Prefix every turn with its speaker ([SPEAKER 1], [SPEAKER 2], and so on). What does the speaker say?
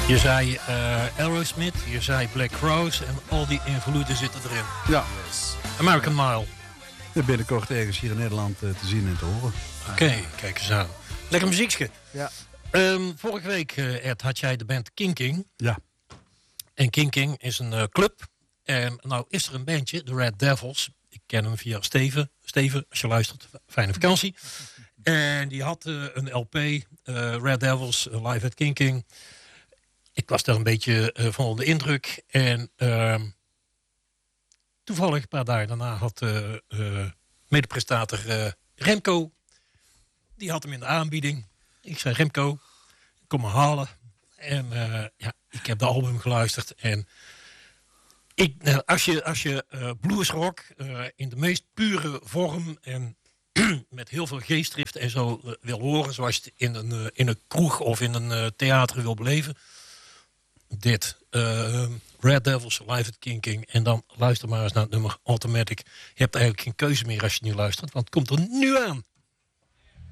[SPEAKER 1] Je zei Aerosmith, je zei Black Crowes en al die invloeden zitten erin.
[SPEAKER 2] Ja.
[SPEAKER 1] American Mile.
[SPEAKER 2] Binnenkort ergens hier in Nederland te zien en te horen.
[SPEAKER 1] Oké, kijk eens aan. Lekker muziekje.
[SPEAKER 2] Ja.
[SPEAKER 1] Vorige week, Ed, had jij de band King.
[SPEAKER 2] Ja.
[SPEAKER 1] En King is een club. En nou is er een bandje, de Red Devils. Ik ken hem via Steven. Steven, als je luistert, fijne vakantie. En die had een LP, Red Devils, live at King. Ik was daar een beetje van onder de indruk. En toevallig een paar dagen daarna had medepresentator Remco, die had hem in de aanbieding. Ik zei, Remco, kom me halen. En ik heb de album geluisterd. En als je bluesrock in de meest pure vorm en met heel veel geestdrift en zo wil horen, zoals je het in een kroeg of in een theater wil beleven. Dit, Red Devils, live at King. En dan luister maar eens naar het nummer Automatic. Je hebt eigenlijk geen keuze meer als je nu luistert, want het komt er nu aan.